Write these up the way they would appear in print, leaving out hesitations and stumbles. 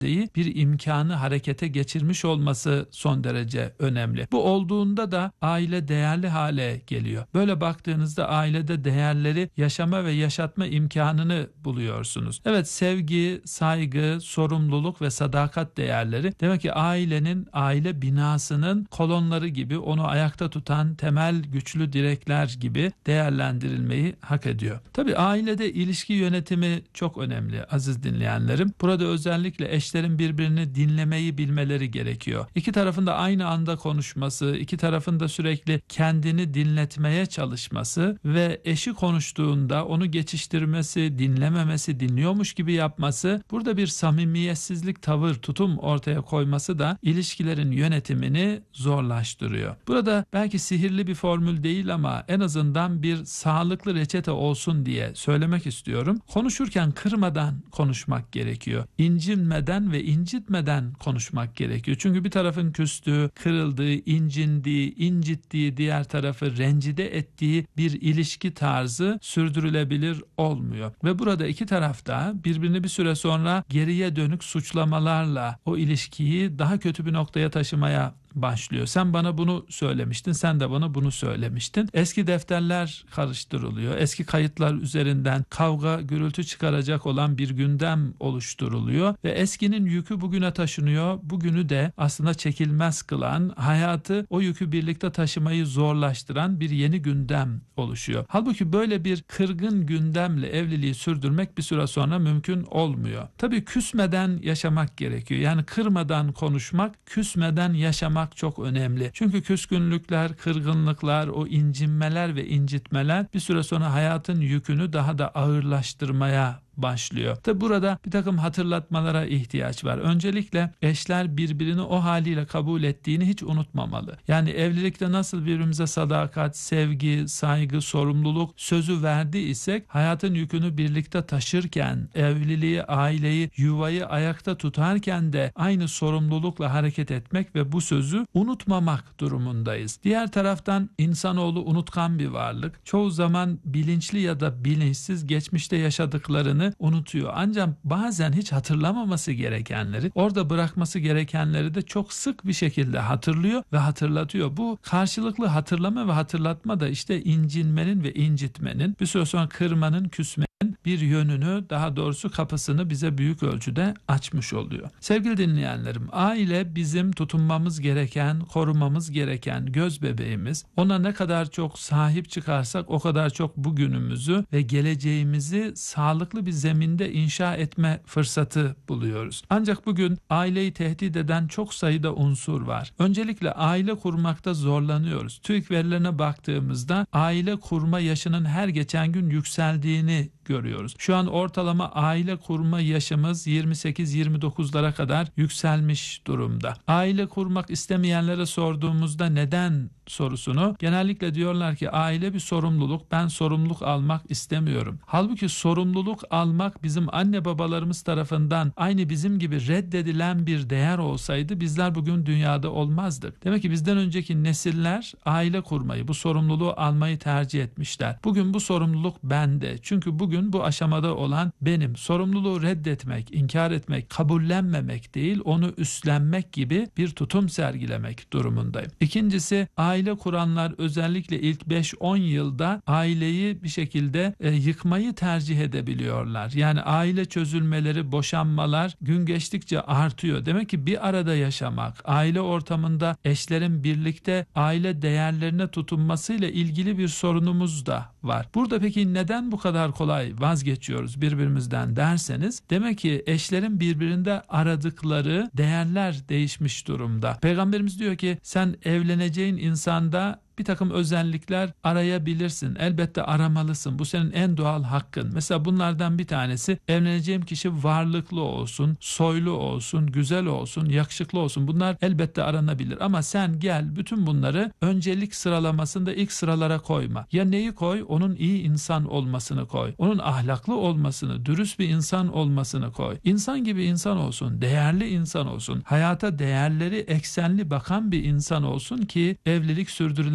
bir imkanı harekete geçirmiş olması son derece önemli. Bu olduğunda da aile değerli hale geliyor. Böyle baktığınızda ailede değerleri yaşama ve yaşatma imkanını buluyorsunuz. Evet, sevgi, saygı, sorumluluk ve sadakat değerleri demek ki ailenin, aile binasının kolonları gibi, onu ayakta tutan temel güçlü direkler gibi değerlendirilmeyi hak ediyor. Tabii ailede ilişki yönetimi çok önemli aziz dinleyenlerim. Burada özellikle eşlerin birbirini dinlemeyi bilmeleri gerekiyor. İki tarafın da aynı anda konuşması, iki tarafın da sürekli kendini dinletmeye çalışması ve eşi konuştuğunda onu geçiştirmesi, dinlememesi, dinliyormuş gibi yapması, burada bir samimiyetsizlik tavır, tutum ortaya koyması da ilişkilerin yönetimini zorlaştırıyor. Burada belki sihirli bir formül değil ama en azından bir sağlıklı reçete olsun diye söylemek istiyorum. Konuşurken kırmadan konuşmak gerekiyor. İncinmeden ve incitmeden konuşmak gerekiyor. Çünkü bir tarafın küstüğü, kırıldığı, incindiği, incittiği, diğer tarafı rencide ettiği bir ilişki tarzı sürdürülebilir olmuyor. Ve burada iki tarafta birbirini bir süre sonra geriye dönük suçlamalarla o ilişkiyi daha kötü bir noktaya taşımaya başlıyor. Sen bana bunu söylemiştin, sen de bana bunu söylemiştin. Eski defterler karıştırılıyor. Eski kayıtlar üzerinden kavga, gürültü çıkaracak olan bir gündem oluşturuluyor ve eskinin yükü bugüne taşınıyor. Bugünü de aslında çekilmez kılan, hayatı o yükü birlikte taşımayı zorlaştıran bir yeni gündem oluşuyor. Halbuki böyle bir kırgın gündemle evliliği sürdürmek bir süre sonra mümkün olmuyor. Tabii küsmeden yaşamak gerekiyor. Yani kırmadan konuşmak, küsmeden yaşamak çok önemli. Çünkü küskünlükler, kırgınlıklar, o incinmeler ve incitmeler bir süre sonra hayatın yükünü daha da ağırlaştırmaya başlıyor. Tabi burada bir takım hatırlatmalara ihtiyaç var. Öncelikle eşler birbirini o haliyle kabul ettiğini hiç unutmamalı. Yani evlilikte nasıl birbirimize sadakat, sevgi, saygı, sorumluluk sözü verdiysek hayatın yükünü birlikte taşırken, evliliği, aileyi, yuvayı ayakta tutarken de aynı sorumlulukla hareket etmek ve bu sözü unutmamak durumundayız. Diğer taraftan insanoğlu unutkan bir varlık. Çoğu zaman bilinçli ya da bilinçsiz geçmişte yaşadıklarını unutuyor. Ancak bazen hiç hatırlamaması gerekenleri, orada bırakması gerekenleri de çok sık bir şekilde hatırlıyor ve hatırlatıyor. Bu karşılıklı hatırlama ve hatırlatma da işte incinmenin ve incitmenin, bir süre sonra kırmanın, küsmenin bir yönünü, daha doğrusu kapısını bize büyük ölçüde açmış oluyor. Sevgili dinleyenlerim, aile bizim tutunmamız gereken, korumamız gereken göz bebeğimiz. Ona ne kadar çok sahip çıkarsak o kadar çok bugünümüzü ve geleceğimizi sağlıklı bir zeminde inşa etme fırsatı buluyoruz. Ancak bugün aileyi tehdit eden çok sayıda unsur var. Öncelikle aile kurmakta zorlanıyoruz. TÜİK verilerine baktığımızda aile kurma yaşının her geçen gün yükseldiğini görüyoruz. Şu an ortalama aile kurma yaşımız 28-29'lara kadar yükselmiş durumda. Aile kurmak istemeyenlere sorduğumuzda neden sorusunu genellikle diyorlar ki aile bir sorumluluk, ben sorumluluk almak istemiyorum. Halbuki sorumluluk almak bizim anne babalarımız tarafından aynı bizim gibi reddedilen bir değer olsaydı bizler bugün dünyada olmazdık. Demek ki bizden önceki nesiller aile kurmayı, bu sorumluluğu almayı tercih etmişler. Bugün bu sorumluluk bende. Çünkü bugün bu aşamada olan benim. Sorumluluğu reddetmek, inkar etmek, kabullenmemek değil, onu üstlenmek gibi bir tutum sergilemek durumundayım. İkincisi, aile kuranlar özellikle ilk 5-10 yılda aileyi bir şekilde yıkmayı tercih edebiliyorlar. Yani aile çözülmeleri, boşanmalar gün geçtikçe artıyor. Demek ki bir arada yaşamak, aile ortamında eşlerin birlikte aile değerlerine tutunmasıyla ilgili bir sorunumuz da var. Burada peki neden bu kadar kolay vazgeçiyoruz birbirimizden derseniz, demek ki eşlerin birbirinde aradıkları değerler değişmiş durumda. Peygamberimiz diyor ki sen evleneceğin insanda bir takım özellikler arayabilirsin. Elbette aramalısın. Bu senin en doğal hakkın. Mesela bunlardan bir tanesi, evleneceğim kişi varlıklı olsun, soylu olsun, güzel olsun, yakışıklı olsun. Bunlar elbette aranabilir. Ama sen gel bütün bunları öncelik sıralamasında ilk sıralara koyma. Ya neyi koy? Onun iyi insan olmasını koy. Onun ahlaklı olmasını, dürüst bir insan olmasını koy. İnsan gibi insan olsun, değerli insan olsun. Hayata değerleri eksenli bakan bir insan olsun ki evlilik sürdürülebilir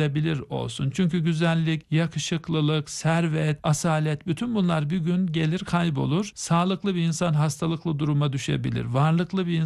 sürdürülebilir olsun. Çünkü güzellik, yakışıklılık, servet, asalet, bütün bunlar bir gün gelir kaybolur. Sağlıklı bir insan hastalıklı duruma düşebilir. Varlıklı bir